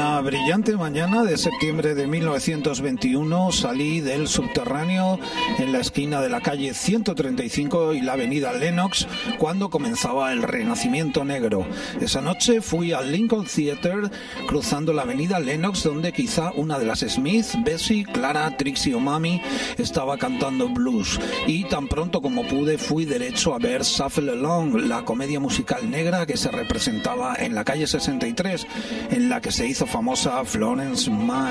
Una brillante mañana de septiembre de 1921 salí del subterráneo en la esquina de la calle 135 y la avenida Lenox cuando comenzaba el Renacimiento Negro. Esa noche fui al Lincoln Theatre cruzando la avenida Lenox, donde quizá una de las Smith, Bessie, Clara, Trixie o Mami estaba cantando blues, y tan pronto como pude fui derecho a ver Shuffle Along, la comedia musical negra que se representaba en la calle 63, en la que se hizo famosa Florence Mann.